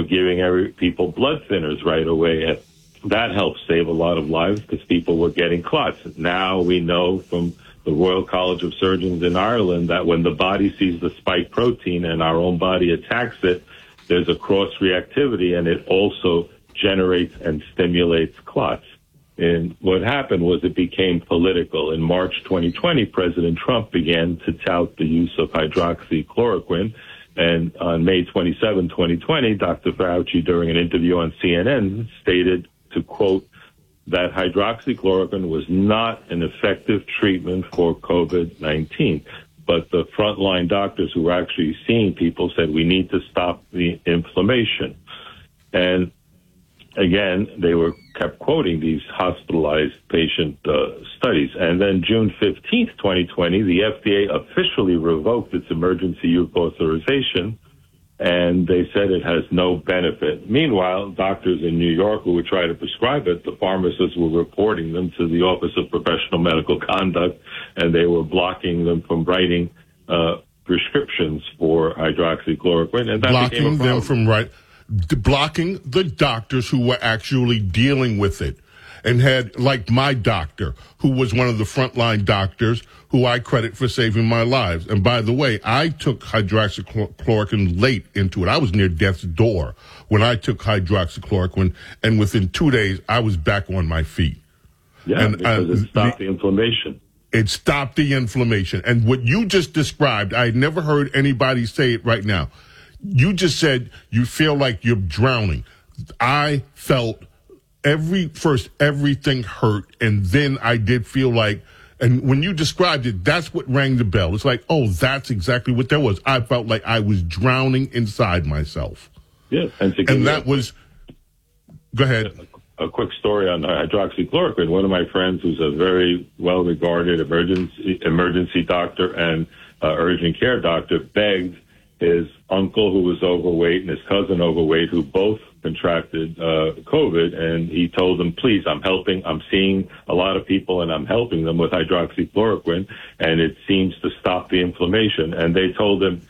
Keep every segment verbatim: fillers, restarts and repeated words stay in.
were giving every people blood thinners right away. And that helped save a lot of lives because people were getting clots. Now we know from the Royal College of Surgeons in Ireland that when the body sees the spike protein and our own body attacks it, there's a cross-reactivity, and it also generates and stimulates clots. And what happened was it became political. In March twenty twenty, President Trump began to tout the use of hydroxychloroquine. And on May twenty-seventh, twenty twenty, Doctor Fauci, during an interview on C N N, stated, to quote, that hydroxychloroquine was not an effective treatment for COVID nineteen. But the frontline doctors who were actually seeing people said we need to stop the inflammation. And again, they were kept quoting these hospitalized patient uh, studies. And then June fifteenth, twenty twenty, the F D A officially revoked its emergency use authorization, and they said it has no benefit. Meanwhile, doctors in New York who would try to prescribe it, the pharmacists were reporting them to the Office of Professional Medical Conduct, and they were blocking them from writing uh, prescriptions for hydroxychloroquine. And that blocking became a them from right, blocking the doctors who were actually dealing with it. And had, like my doctor, who was one of the frontline doctors, who I credit for saving my lives. And by the way, I took hydroxychloroquine late into it. I was near death's door when I took hydroxychloroquine, and within two days, I was back on my feet. Yeah, and, because uh, it stopped the, the inflammation. It stopped the inflammation. And what you just described, I had never heard anybody say it right now. You just said you feel like you're drowning. I felt Every first, everything hurt, and then I did feel like, and when you described it, that's what rang the bell. It's like, oh, that's exactly what that was. I felt like I was drowning inside myself. Yeah, and, and that was. Go ahead. A, a quick story on hydroxychloroquine. One of my friends, who's a very well-regarded emergency emergency doctor and uh, urgent care doctor, begged his uncle, who was overweight, and his cousin overweight, who both contracted uh, COVID, and he told them, please, I'm helping, I'm seeing a lot of people, and I'm helping them with hydroxychloroquine, and it seems to stop the inflammation. And they told him,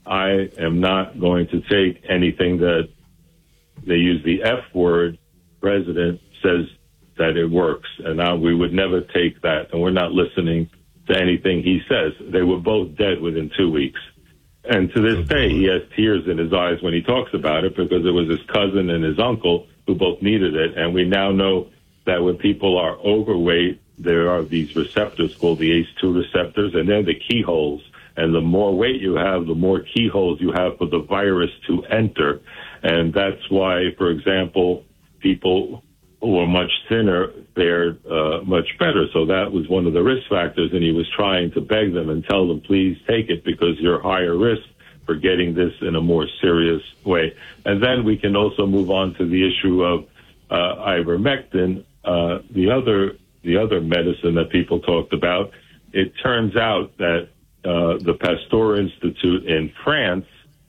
I am not going to take anything that, they use the F word, president says that it works, and now we would never take that, and we're not listening to anything he says. They were both dead within two weeks. And to this day, he has tears in his eyes when he talks about it, because it was his cousin and his uncle who both needed it. And we now know that when people are overweight, there are these receptors called the A C E two receptors, and they're the keyholes. And the more weight you have, the more keyholes you have for the virus to enter. And that's why, for example, people who are much thinner fared uh, much better. So that was one of the risk factors, and he was trying to beg them and tell them, please take it because you're higher risk for getting this in a more serious way. And then we can also move on to the issue of uh, ivermectin, uh, the other the other medicine that people talked about. It turns out that uh, the Pasteur Institute in France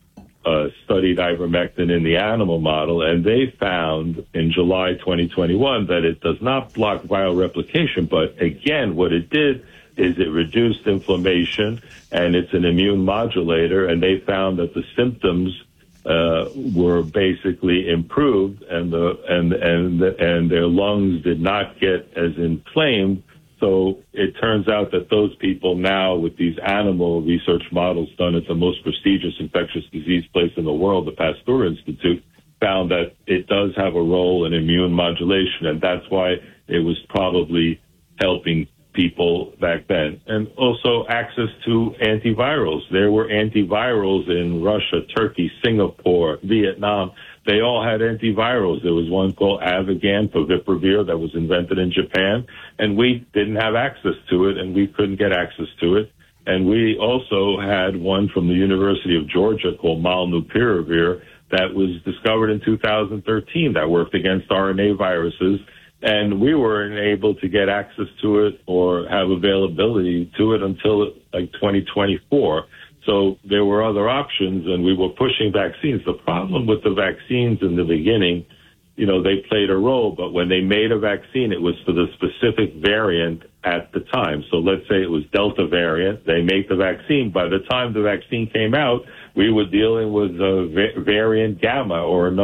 Uh, studied ivermectin in the animal model, and they found in July twenty twenty-one that it does not block viral replication, but again, what it did is it reduced inflammation, and it's an immune modulator, and they found that the symptoms uh, were basically improved, and the and and the, and their lungs did not get as inflamed. So it turns out that those people now, with these animal research models done at the most prestigious infectious disease place in the world, the Pasteur Institute, found that it does have a role in immune modulation, and that's why it was probably helping people back then. And also access to antivirals. There were antivirals in Russia, Turkey, Singapore, Vietnam. They all had antivirals. There was one called Avigan for Viprevir that was invented in Japan, and we didn't have access to it, and we couldn't get access to it. And we also had one from the University of Georgia called Molnupiravir that was discovered in two thousand thirteen that worked against R N A viruses, and we weren't able to get access to it or have availability to it until like twenty twenty-four. So there were other options, and we were pushing vaccines. The problem with the vaccines in the beginning, you know, they played a role, but when they made a vaccine, it was for the specific variant at the time. So let's say it was Delta variant. They make the vaccine. By the time the vaccine came out, we were dealing with a variant Gamma or another